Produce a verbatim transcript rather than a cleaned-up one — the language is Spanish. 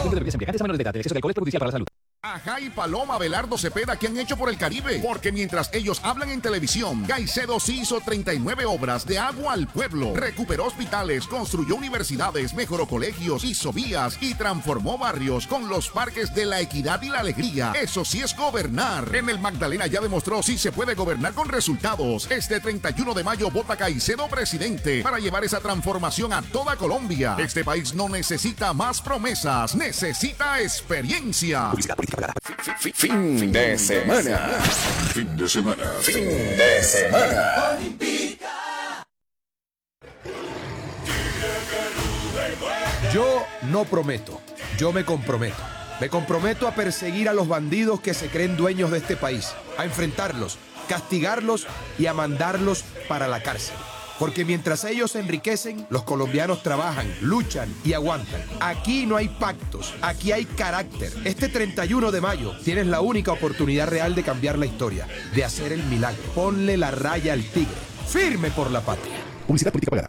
consumo de bebidas embriagantes a menores de edad. El exceso de alcohol es perjudicial para la salud. Ajá, y Paloma, Abelardo Cepeda, ¿qué han hecho por el Caribe? Porque mientras ellos hablan en televisión, Caicedo sí hizo treinta y nueve obras de agua al pueblo. Recuperó hospitales, construyó universidades, mejoró colegios, hizo vías y transformó barrios con los parques de la equidad y la alegría. Eso sí es gobernar. En el Magdalena ya demostró si se puede gobernar con resultados. Este treinta y uno de mayo vota Caicedo presidente para llevar esa transformación a toda Colombia. Este país no necesita más promesas, necesita experiencia. Fin de semana. Fin de semana. Fin de semana. Yo no prometo, yo me comprometo. Me comprometo a perseguir a los bandidos que se creen dueños de este país, a enfrentarlos, castigarlos y a mandarlos para la cárcel. Porque mientras ellos se enriquecen, los colombianos trabajan, luchan y aguantan. Aquí no hay pactos, aquí hay carácter. Este treinta y uno de mayo tienes la única oportunidad real de cambiar la historia, de hacer el milagro. Ponle la raya al tigre, firme por la patria. Publicidad política pagada.